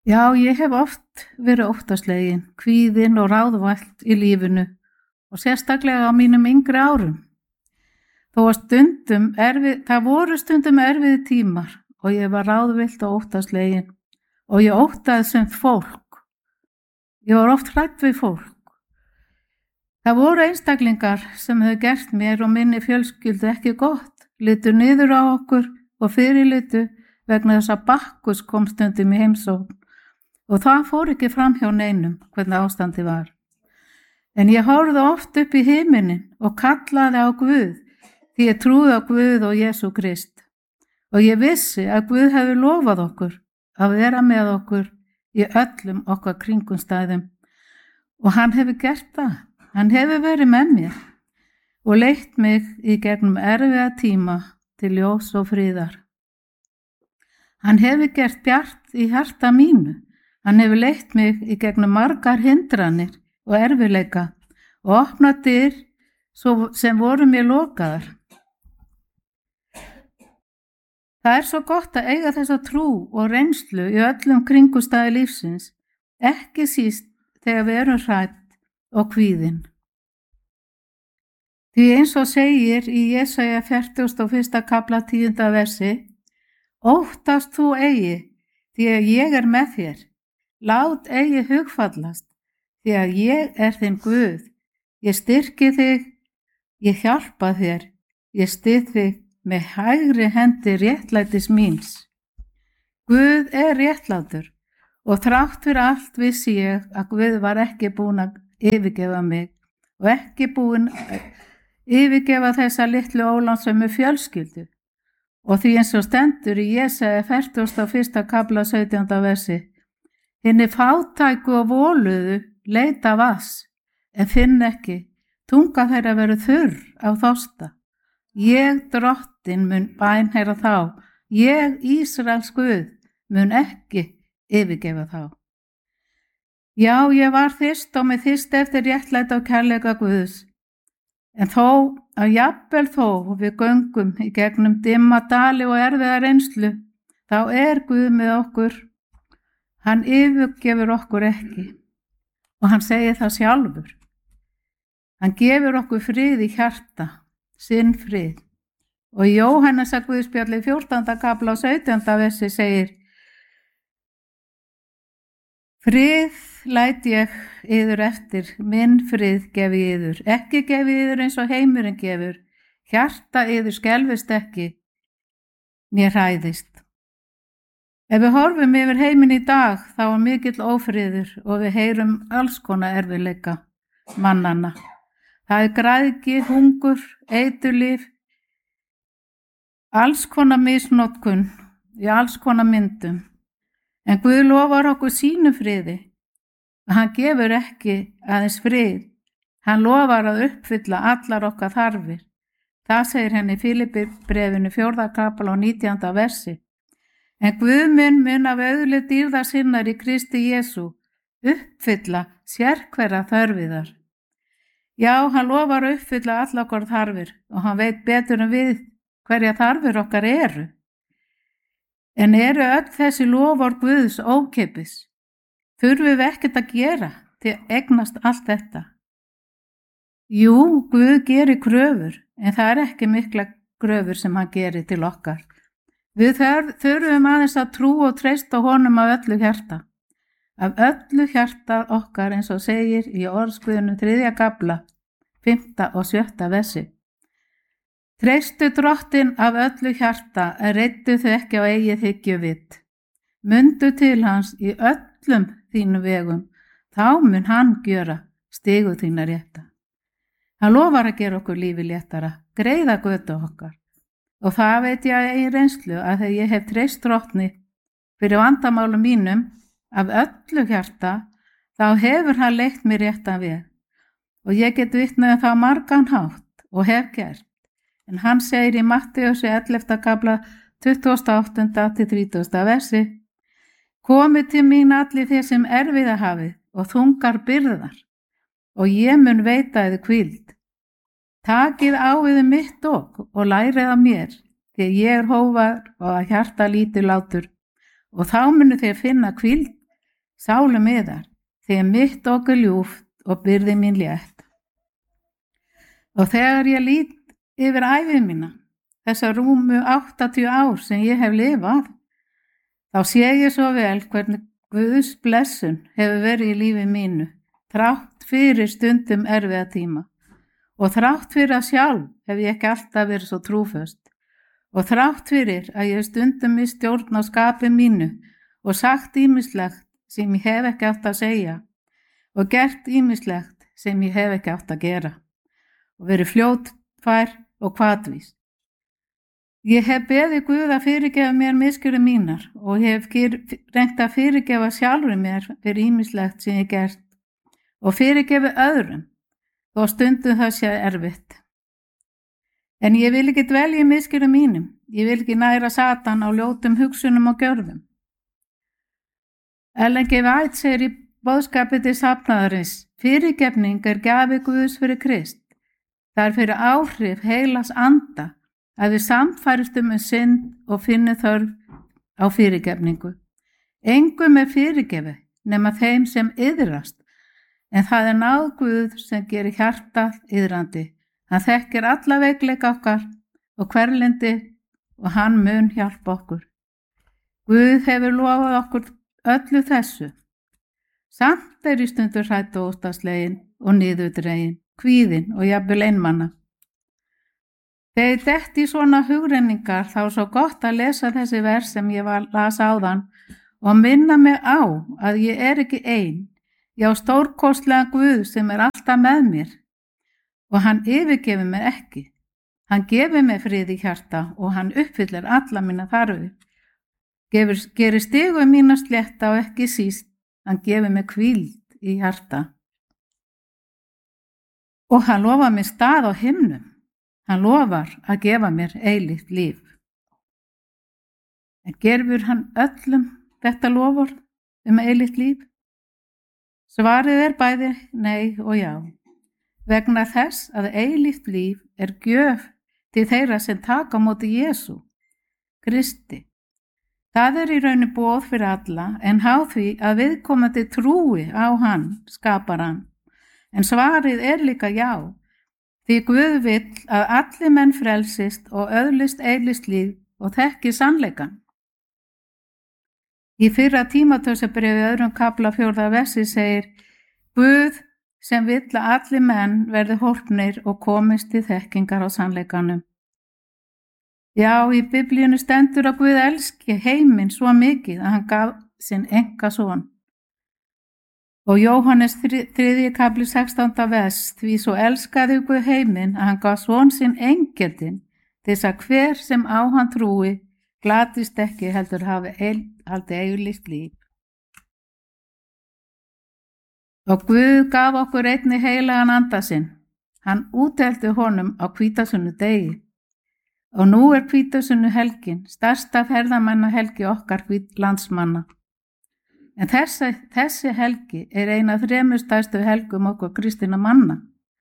Já, ég hef oft verið óttaslegin, kvíðin og ráðvælt í lífinu og sérstaklega á mínum yngri árum. Það voru stundum erfiði tímar og ég var ráðvilt og óttaslegin og ég óttaði sem fólk. Ég var oft hrædd við fólk. Það voru einstaklingar sem hefðu gert mér og minni fjölskyldu ekki gott, litu niður á okkur og fyrirlitu vegna þess að Bakkus kom stundum í heimsókn. Og það fór ekki fram hjá neinum hvernig ástandi var. En ég horfði oft upp í himinin og kallaði á Guð því ég trúði á Guð og Jesú Krist. Og ég vissi að Guð hefði lofað okkur að vera með okkur í öllum okkar kringumstæðum. Og hann hefur gert það. Hann hefur verið með mér og leitt mig í gegnum erfiða tíma til ljós og friðar. Hann hefur gert bjart í hjarta mínu. Hann hefur leitt mig í gegnum margar hindranir og erfiðleika og opnað dyr sem voru mér lokaðar. Það er svo gott að eiga þessa trú og reynslu í öllum kringumstæði lífsins, ekki síst þegar við erum hrædd og kvíðin. Því eins og segir í Jesaja 41. kafla 10. versi, óttast þú eigi, því að ég er með þér. Lát eigi hugfallast, því að ég er þinn Guð. Ég styrki þig, ég hjálpa þér, ég styð þig með hægri hendi réttlætis míns. Guð er réttlátur og þrátt fyrir allt vissi ég að Guð var ekki búinn að yfirgefa mig og ekki búinn að yfirgefa þessa litlu ólánsömu fjölskyldu. Og því eins og stendur í Jesaja 41. kafla 17. versi, hinni fátæku og voluðu leita vass, en finn ekki, tunga þeirra verður þurr á þorsta. Ég drottin mun bænheyra þá, ég Ísraels Guð mun ekki yfirgefa þá. Já, ég var þyrst og með þyrst eftir réttlæti og kærleika Guðs, en þó að jafnvel þó við göngum í gegnum dimma dali og erfiða reynslu, þá er Guð með okkur. Hann yfirgefur okkur ekki og hann segir það sjálfur. Hann gefur okkur frið í hjarta, sinn frið. Og í Jóhannesar Guðspjalli 14. kafla og 17. versi segir, frið læt ég yður eftir, minn frið gefi yður, ekki gefi yður eins og heimurinn gefur, hjarta yður skelfist ekki, né hræðist. Ef við horfum yfir heiminn í dag, þá er mikill ófriður og við heyrum alls konar erfiðleika mannanna. Það er græðgi, hungur, eiturlyf, alls konar misnotkun í alls konar myndum. En Guð lofar okkur sínu friði. Hann gefur ekki aðeins frið. Hann lofar að uppfylla allar okkar þarfir. Það segir henni í Filippibréfinu 4. kafla og 19. versi. En Guð mun af auðlið dýrða sinnar í Kristi Jesú uppfylla sérhverja þörfiðar. Já, hann lofar að uppfylla alla okkar þarfir og hann veit betur en við hverja þarfir okkar eru. En eru öll þessi lofar Guðs ókeypis? Þurfum við ekkert að gera til að eignast allt þetta? Jú, Guð gerir kröfur, en það er ekki mikla kröfur sem hann gerir til okkar. Við þurfum aðeins að trú og treysta honum af öllu hjarta. Af öllu hjarta okkar eins og segir í Orðsguðunum 3. kafla, 5. og 7. versi. Treystu drottin af öllu hjarta, reiddu þau ekki á eigið hyggjuvitt. Mundu til hans í öllum þínum vegum, þá mun hann gjöra stigu þína rétta. Hann lofar að gera okkur lífi léttara, greiða götu okkar. Og það veit ég í reynslu að þegar ég hef treyst drottni fyrir vandamálum mínum af öllu hjarta, þá hefur hann leitt mér réttan veg. Og ég get vitnað það margan hátt og hef gert. En hann segir í Matteus 11. kafla 28. til 30. versi, komið til mín allir þeir sem erfiða hafið og þungar byrðar, og ég mun veita yður hvíld. Takið á yður mitt og lærið af mér, því ég er hógvær og að hjarta lítillátur, og þá munu þér finna hvíld sálum yðar, því mitt okkur ljúft og byrði mín létt. Og þegar ég lít yfir ævi mína, þessa rúmu 80 ár sem ég hef lifað, þá sé ég svo vel hvernig Guðs blessun hefur verið í lífi mínu, þrátt fyrir stundum erfiða tíma og þrátt fyrir að sjálf hef ég ekki alltaf verið svo trúföst og þrátt fyrir að ég hef stundum í stjórn á skapi mínu og sagt ýmislegt sem ég hef ekki átt að segja og gert ýmislegt sem ég hef ekki átt að gera og verið fljótfær og hvatvís. Ég hef beðið Guð að fyrirgefa mér misgjörðir mínar og hef reynt að fyrirgefa sjálfur mér fyrir ýmislegt sem ég gert og fyrirgefa öðrum þó stundum það sé erfitt. En ég vil ekki dvelja í misgjörðum mínum, ég vil ekki næra Satan á ljótum hugsunum og gjörðum. Ellen G. White segir í boðskapi til safnaðarins: fyrirgefning er gjafi Guðs fyrir Krist. Það er fyrir áhrif heilags anda að við samfærumst synd og finnum þörf á fyrirgefningu. Engum er fyrirgefið nema þeim sem iðrast, en það er náð Guð sem gerir hjartað iðrandi. Hann þekkir alla veikleika okkar og hverlyndi og hann mun hjálpa okkur. Guð hefur lofað okkur öllu þessu. Samt er í stundur hrædd og óttaslegin og niðurdregin, kvíðin og jafnvel einmana. Þegar ég detti í svona hugrenningar þá er svo gott að lesa þessi vers sem ég las áðan og minna mig á að ég er ekki ein. Ég á stórkostlega Guð sem er alltaf með mér og hann yfirgefur mér ekki. Hann gefur mér frið í hjarta og hann uppfyllir alla mína þarfir. Gerir stigum mína slétta og ekki síst, hann gefur mér hvíld í hjarta. Og hann lofar mér stað á himnum. Hann lofar að gefa mér eilíft líf. En gerfur hann öllum þetta lofur eilíft líf? Svarið er bæði nei og já. Vegna þess að eilíft líf er gjöf til þeirra sem taka á móti Jesú, Kristi. Það er í raun boð fyrir alla en háð því að viðkomandi trúi á hann, skaparann. En svarið er líka já. Því Guð vill að allir menn frelsist og öðlist eilíft líf og þekki sannleikann. Í fyrra Tímóteusarbréfi 2. kafla 4. versi segir: Guð sem vill að allir menn verði hólpnir og komist til þekkingar á sannleikanum. Já, í Biblíunni stendur að Guð elski heiminn svo mikið að hann gaf sinn einkason. Og Jóhannes 3. kafli 16. vers: því svo elskaði Guð heiminn að hann gaf son sinn eingetinn til þess að hver sem á hann trúi glatist ekki heldur hafi eilíft líf. Og Guð gaf okkur einnig heilagan anda sinn. Hann úthelti honum á hvítasunnu-degi. Og nú er hvítasunnu helgin, stærsta ferðamannahelgi okkar landsmanna. En þessi helgi er eina af 3 stærstu helgum okkur kristinna manna.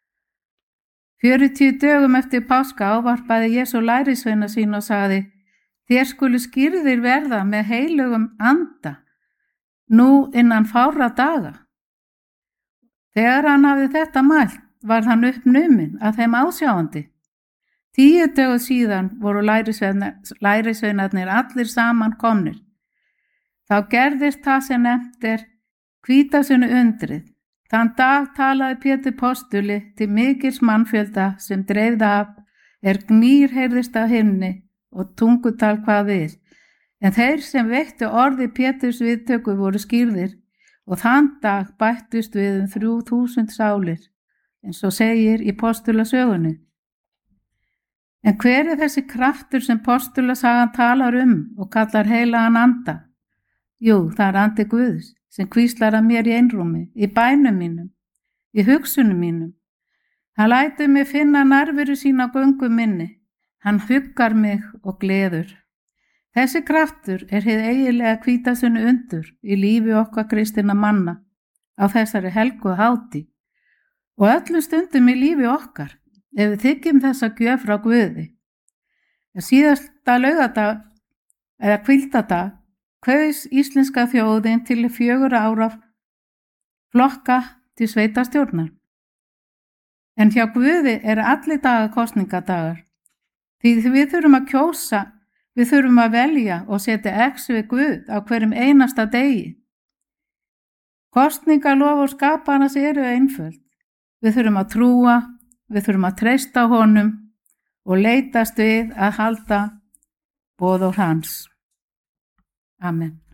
40 dögum eftir páska ávarpaði Jesú lærisveina sín og sagði: þér skulu skírðir verða með heilugum anda nú innan fárra daga. Þegar hann hafði þetta mælt var hann uppnuminn að þeim ásjáandi. 10 dögum síðan voru lærisveinarnir allir saman komnir. Þá gerðist það sem nefnt er hvítasunnu undrið. Þann dag talaði Pétur postuli til mikils mannfjölda sem dreifði af gnýr heyrðist af himni og tungutal hvað við. En þeir sem veittu orði Péturs viðtöku voru skírðir og þann dag bættust við 3000 sálir, eins og segir í postulasögunni. En hver er þessi kraftur sem postulasagan talar og kallar heilagan anda? Jú, það er andi Guðs sem hvíslar að mér í einrúmi, í bænum mínum, í hugsunum mínum. Hann lætur mig finna nærveru sína á göngum minni. Hann huggar mig og gleður. Þessi kraftur er hið eiginlega hvítasunnu undur í lífi okkar kristinna manna á þessari helgu hátíð og öllum stundum í lífi okkar ef við þiggjum þessa gjöf frá Guði. Síðasta laugardag eða hvíldadag kaus íslenska þjóðin til 4 ára flokka til sveitarstjórnar. En hjá Guði allir dagar kosningadagar. Því við þurfum að kjósa, við þurfum að velja og setja X við Guð á hverjum einasta degi. Kosningaloforð skaparans eru einföld. Við þurfum að trúa, við þurfum að treysta honum og leitast við að halda boð hans. Amen.